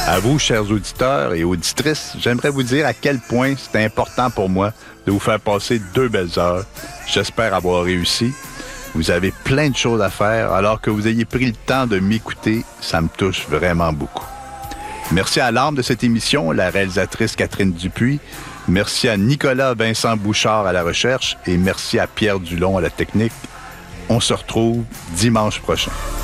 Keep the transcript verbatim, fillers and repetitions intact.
À vous, chers auditeurs et auditrices, j'aimerais vous dire à quel point c'est important pour moi de vous faire passer deux belles heures. J'espère avoir réussi. Vous avez plein de choses à faire, alors que vous ayez pris le temps de m'écouter, ça me touche vraiment beaucoup. Merci à l'âme de cette émission, la réalisatrice Catherine Dupuis. Merci à Nicolas Vincent Bouchard à la recherche et merci à Pierre Dulon à la technique. On se retrouve dimanche prochain.